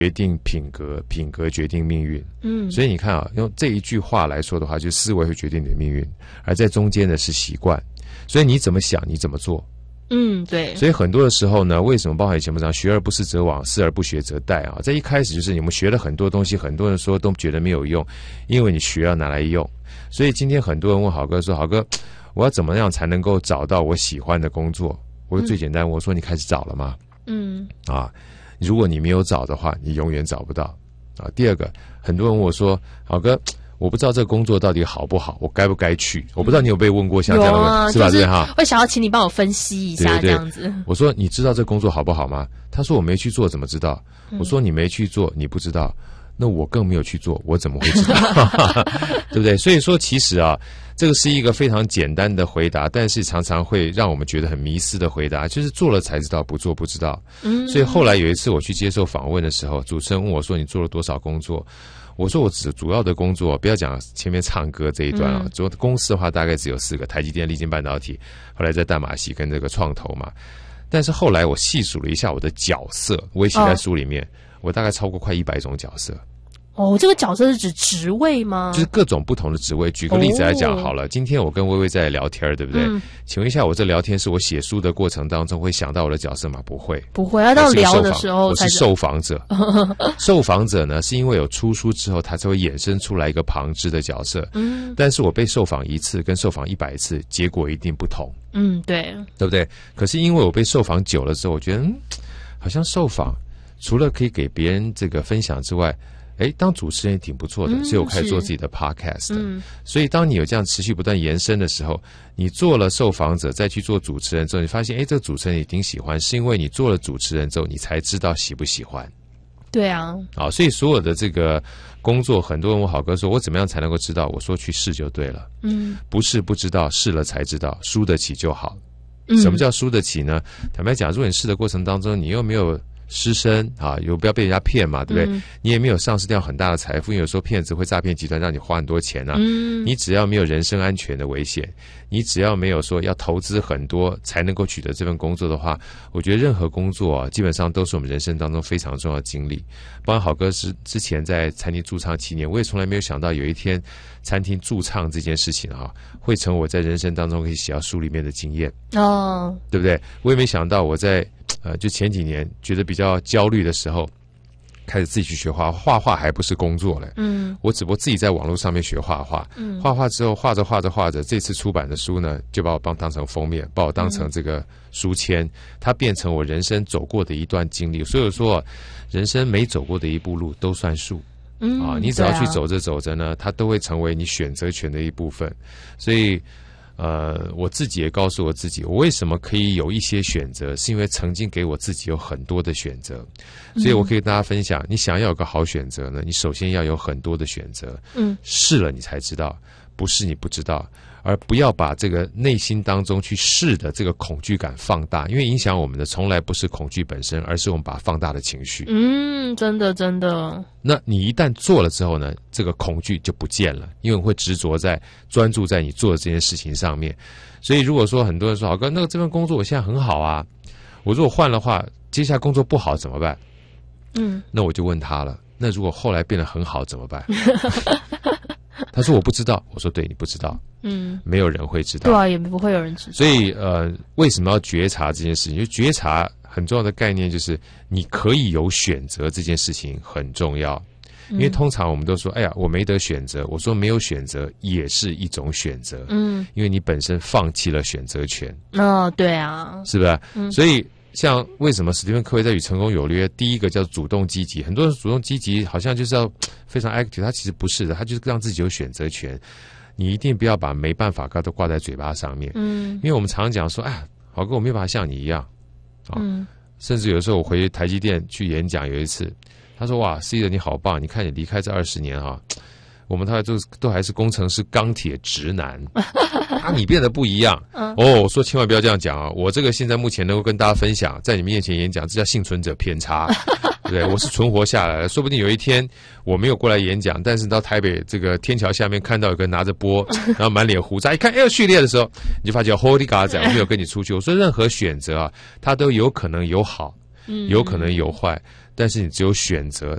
决定品格，品格决定命运。所以你看啊，用这一句话来说的话，就思维会决定你的命运，而在中间呢是习惯。所以你怎么想，你怎么做。 对。 所以很多的时候呢，为什么包含以前我们讲学而不思则罔，思而不学则殆啊？在一开始就是你们学了很多东西，很多人说都觉得没有用，因为你学要拿来用。所以今天很多人问郝哥说，郝哥，我要怎么样才能够找到我喜欢的工作？我最简单，我说你开始找了吗？如果你没有找的话，你永远找不到啊。第二个，很多人问我说，郝哥，我不知道这个工作到底好不好，我该不该去？我不知道你有被问过像这样的问题，是吧？ 就是对哈， 会想要请你帮我分析一下这样子。 我说你知道这个工作好不好吗？他说我没去做，怎么知道？我说你没去做，你不知道。那我更没有去做，我怎么会知道？对不对？所以说，其实啊，这个是一个非常简单的回答，但是常常会让我们觉得很迷思的回答，就是做了才知道，不做不知道。所以后来有一次我去接受访问的时候，主持人问我说：“你做了多少工作？”我说：“我主要的工作，不要讲前面唱歌这一段啊，主要的公司的话大概只有4个：台积电、力晶半导体，后来在淡马锡跟这个创投嘛。但是后来我细数了一下我的角色，我也写在书里面，我大概超过快100种角色。” 这个角色是指职位吗？ 就是各种不同的职位。举个例子来讲好了，今天我跟薇薇在聊天，对不对？请问一下，我这聊天是我写书的过程当中会想到我的角色吗？不会， 不会。要到聊的时候我是受访者。受访者呢，是因为有出书之后，他才会衍生出来一个旁支的角色。但是我被受访1次跟受访100次，结果一定不同。 对， 对不对？可是因为我被受访久了之后，我觉得好像受访除了可以给别人这个分享之外，当主持人也挺不错的，所以我开始做自己的 podcast。所以当你有这样持续不断延伸的时候，你做了受访者，再去做主持人之后，你发现这个主持人也挺喜欢，是因为你做了主持人之后，你才知道喜不喜欢。 对啊， 所以所有的这个工作，很多人问郝哥说，我怎么样才能够知道？我说去试就对了。不是不知道，试了才知道，输得起就好。什么叫输得起呢？坦白讲，如果你试的过程当中，你又没有失身有不要被人家骗嘛，对不对？你也没有丧失掉很大的财富，因为有时候骗子会诈骗集团让你花很多钱你只要没有人身安全的危险，你只要没有说要投资很多才能够取得这份工作的话，我觉得任何工作基本上都是我们人生当中非常重要的经历。包括郝哥之前在餐厅驻唱7年，我也从来没有想到有一天餐厅驻唱这件事情会成为我在人生当中可以写到书里面的经验对不对？我也没想到我在就前几年觉得比较焦虑的时候，开始自己去学画画，还不是工作嘞。我只不过自己在网络上面学画画，画画之后画着，这次出版的书呢，就把我当成封面，把我当成这个书签，它变成我人生走过的一段经历。所以说，人生每走过的一步路都算数。你只要去走着走着呢，它都会成为你选择权的一部分。所以我自己也告诉我自己，我为什么可以有一些选择，是因为曾经给我自己有很多的选择。所以我可以跟大家分享，你想要有个好选择呢，你首先要有很多的选择。试了你才知道，不是你不知道。而不要把这个内心当中去试的这个恐惧感放大，因为影响我们的从来不是恐惧本身，而是我们把放大的情绪。 真的真的。 那你一旦做了之后呢，这个恐惧就不见了，因为我会执着在专注在你做的这件事情上面。所以如果说很多人说，郝哥，那个这份工作我现在很好啊，我如果换的话，接下来工作不好怎么办？那我就问他了，那如果后来变得很好怎么办？他说我不知道。我说对，你不知道，没有人会知道。 对啊，也不会有人知道。 所以为什么要觉察这件事情？就觉察很重要的概念就是你可以有选择，这件事情很重要。因为通常我们都说，哎呀，我没得选择。我说没有选择也是一种选择，因为你本身放弃了选择权。 对啊， 是不是？所以像为什么史蒂芬·科维在《与成功有约》第一个叫主动积极，很多人主动积极好像就是要非常 active， 他其实不是的，他就是让自己有选择权。你一定不要把没办法都挂在嘴巴上面，因为我们常常讲说，哎，郝哥，我没有办法像你一样甚至有的时候我回台积电去演讲，有一次他说，哇 ，C 的你好棒，你看你离开这20年我们都还是工程师钢铁直男你变得不一样我说千万不要这样讲我这个现在目前能够跟大家分享，在你们面前演讲，这叫幸存者偏差对不对？我是存活下来了，说不定有一天我没有过来演讲，但是到台北这个天桥下面看到有个拿着钵然后满脸胡渣，一看要序列的时候，你就发觉 Holy God 我没有跟你出去。我说任何选择它都有可能有好， 有可能有坏，但是你只有选择